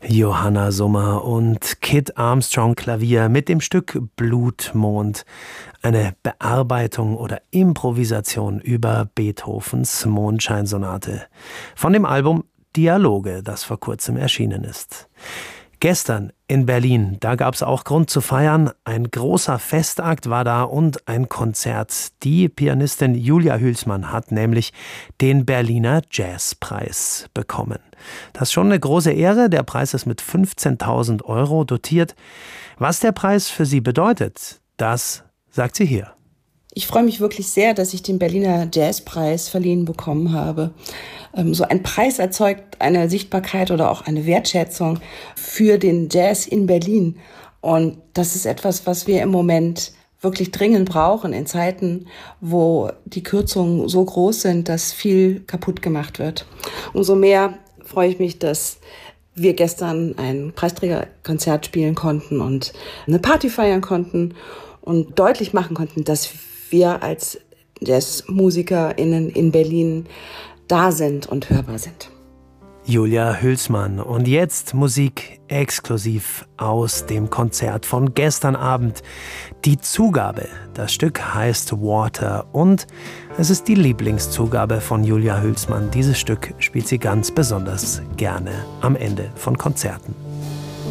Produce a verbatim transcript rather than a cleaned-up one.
Johanna Summer und Kit Armstrong Klavier mit dem Stück Blutmond. Eine Bearbeitung oder Improvisation über Beethovens Mondscheinsonate. Von dem Album Dialoge, das vor kurzem erschienen ist. Gestern in Berlin, da gab es auch Grund zu feiern. Ein großer Festakt war da und ein Konzert. Die Pianistin Julia Hülsmann hat nämlich den Berliner Jazzpreis bekommen. Das ist schon eine große Ehre. Der Preis ist mit fünfzehntausend Euro dotiert. Was der Preis für sie bedeutet, das sagt sie hier. Ich freue mich wirklich sehr, dass ich den Berliner Jazzpreis verliehen bekommen habe. So ein Preis erzeugt eine Sichtbarkeit oder auch eine Wertschätzung für den Jazz in Berlin. Und das ist etwas, was wir im Moment wirklich dringend brauchen in Zeiten, wo die Kürzungen so groß sind, dass viel kaputt gemacht wird. Umso mehr freue ich mich, dass wir gestern ein Preisträgerkonzert spielen konnten und eine Party feiern konnten und deutlich machen konnten, dass wir als JazzmusikerInnen in Berlin da sind und hörbar sind. Julia Hülsmann. Und jetzt Musik exklusiv aus dem Konzert von gestern Abend. Die Zugabe. Das Stück heißt Water und es ist die Lieblingszugabe von Julia Hülsmann. Dieses Stück spielt sie ganz besonders gerne am Ende von Konzerten.